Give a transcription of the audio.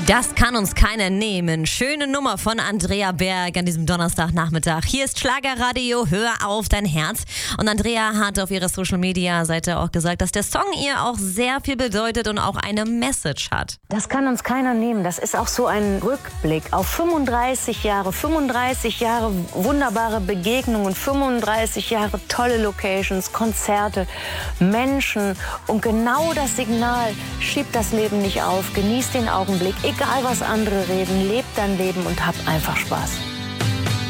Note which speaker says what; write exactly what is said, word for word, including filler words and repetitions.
Speaker 1: Das kann uns keiner nehmen. Schöne Nummer von Andrea Berg an diesem Donnerstagnachmittag. Hier ist Schlagerradio, hör auf dein Herz. Und Andrea hat auf ihrer Social-Media-Seite auch gesagt, dass der Song ihr auch sehr viel bedeutet und auch eine Message hat.
Speaker 2: Das kann uns keiner nehmen. Das ist auch so ein Rückblick auf fünfunddreißig Jahre, fünfunddreißig Jahre wunderbare Begegnungen, fünfunddreißig Jahre tolle Locations, Konzerte, Menschen. Und genau das Signal: schieb das Leben nicht auf, genieß den Augenblick. Egal, was andere reden, leb dein Leben und hab einfach Spaß.